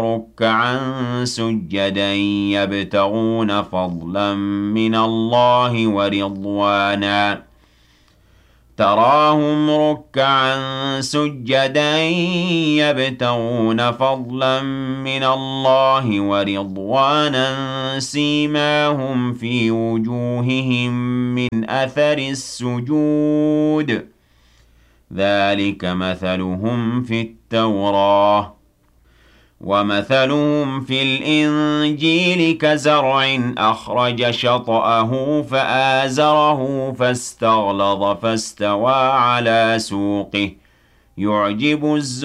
رُكَّعًا سُجَّدًا يَبْتَغُونَ فَضْلًا مِّنَ اللَّهِ وَرِضْوَانًا تراهم ركعا سجدا يبتغون فضلا من الله ورضوانا سيماهم في وجوههم من أثر السجود ذلك مثلهم في التوراة ومثلهم في الإنجيل كزرع أخرج شطأه فآزره فاستغلظ فاستوى على سوقه يعجب الزرع